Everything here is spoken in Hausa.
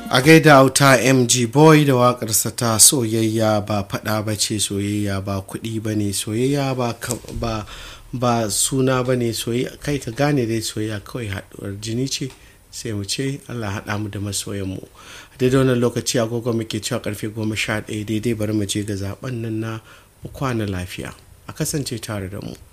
a gaida auta mg boy da waƙarsa ta soyayya ba faɗa ba ce, soyayya ba kuɗi ba ne, soyayya ba suna ba ne, soyayya kai ka gane dai soyayya kawai haɗuwar jini ce. Sai mu ce Allah haɗa mu da masoyanmu. Daidai wannan lokaci agogo muke cewa karfe 11 daidai, bari mu je ga zaben nan na kwana lafiya. A kasance tare da mu.